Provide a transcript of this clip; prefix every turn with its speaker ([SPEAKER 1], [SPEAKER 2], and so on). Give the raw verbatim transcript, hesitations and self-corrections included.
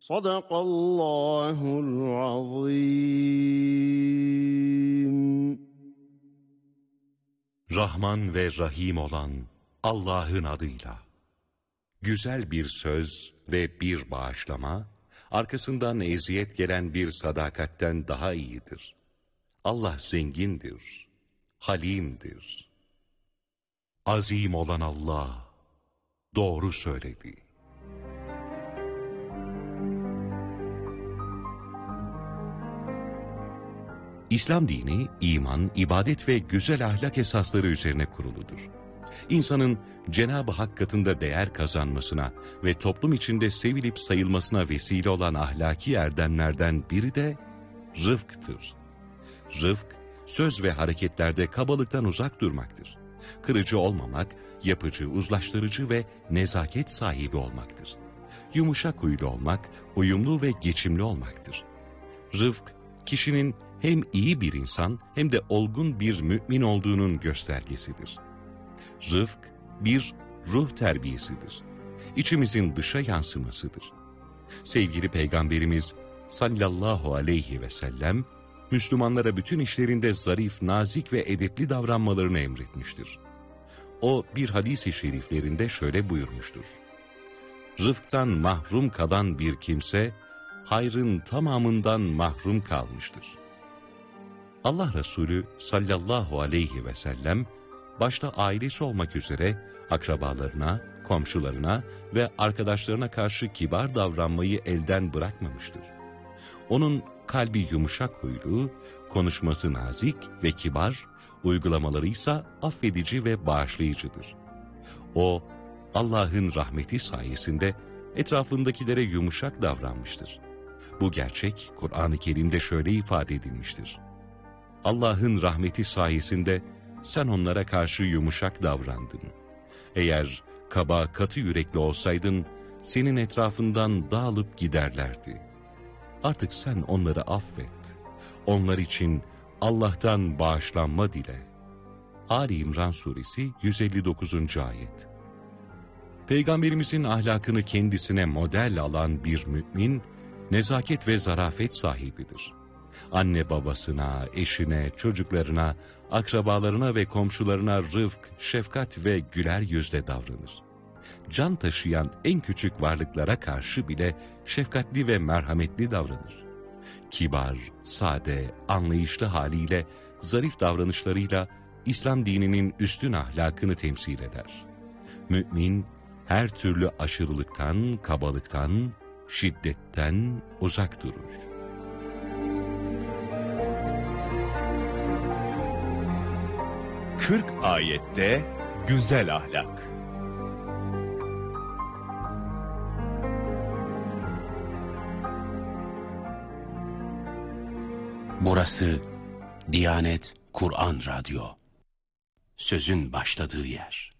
[SPEAKER 1] Sadakallahul azim.
[SPEAKER 2] Rahman ve Rahim olan Allah'ın adıyla. Güzel bir söz ve bir bağışlama, arkasından eziyet gelen bir sadakatten daha iyidir. Allah zengindir, halimdir. Azim olan Allah doğru söyledi. İslam dini, iman, ibadet ve güzel ahlak esasları üzerine kuruludur. İnsanın Cenab-ı Hak katında değer kazanmasına ve toplum içinde sevilip sayılmasına vesile olan ahlaki erdemlerden biri de rıfktır. Rıfk, söz ve hareketlerde kabalıktan uzak durmaktır. Kırıcı olmamak, yapıcı, uzlaştırıcı ve nezaket sahibi olmaktır. Yumuşak huylu olmak, uyumlu ve geçimli olmaktır. Rıfk, kişinin hem iyi bir insan hem de olgun bir mümin olduğunun göstergesidir. Rıfk, bir ruh terbiyesidir. İçimizin dışa yansımasıdır. Sevgili Peygamberimiz sallallahu aleyhi ve sellem, Müslümanlara bütün işlerinde zarif, nazik ve edepli davranmalarını emretmiştir. O bir hadis-i şeriflerinde şöyle buyurmuştur: Rıfktan mahrum kalan bir kimse, hayrın tamamından mahrum kalmıştır. Allah Resulü sallallahu aleyhi ve sellem, başta ailesi olmak üzere akrabalarına, komşularına ve arkadaşlarına karşı kibar davranmayı elden bırakmamıştır. Onun kalbi yumuşak huylu, konuşması nazik ve kibar, uygulamaları ise affedici ve bağışlayıcıdır. O, Allah'ın rahmeti sayesinde etrafındakilere yumuşak davranmıştır. Bu gerçek Kur'an-ı Kerim'de şöyle ifade edilmiştir: Allah'ın rahmeti sayesinde sen onlara karşı yumuşak davrandın. Eğer kaba, katı yürekli olsaydın, senin etrafından dağılıp giderlerdi. Artık sen onları affet. Onlar için Allah'tan bağışlanma dile. Ali İmran Suresi yüz elli dokuzuncu ayet. Peygamberimizin ahlakını kendisine model alan bir mümin, nezaket ve zarafet sahibidir. Anne babasına, eşine, çocuklarına, akrabalarına ve komşularına rıfk, şefkat ve güler yüzle davranır. Can taşıyan en küçük varlıklara karşı bile şefkatli ve merhametli davranır. Kibar, sade, anlayışlı haliyle, zarif davranışlarıyla İslam dininin üstün ahlakını temsil eder. Mümin, her türlü aşırılıktan, kabalıktan, şiddetten uzak durur.
[SPEAKER 3] kırk ayette güzel ahlak.
[SPEAKER 4] Burası Diyanet Kur'an Radyo. Sözün başladığı yer.